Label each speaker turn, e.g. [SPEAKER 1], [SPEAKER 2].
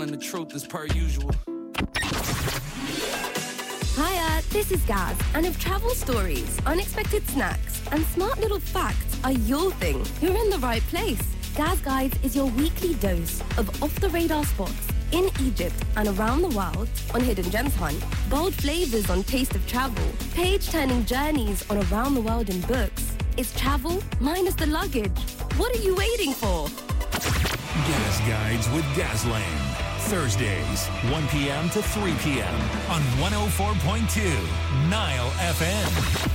[SPEAKER 1] telling the truth as per usual.
[SPEAKER 2] Hiya, this is Gaz, and if travel stories, unexpected snacks, and smart little facts are your thing, you're in the right place. Gaz Guides is your weekly dose of off-the-radar spots in Egypt and around the world on Hidden Gems Hunt, bold flavors on Taste of Travel, page-turning journeys on Around the World in books. It's travel minus the luggage. What are you waiting for?
[SPEAKER 3] Gaz Guides with Gazland. Thursdays, 1 p.m. to 3 p.m. on 104.2 Nile FM.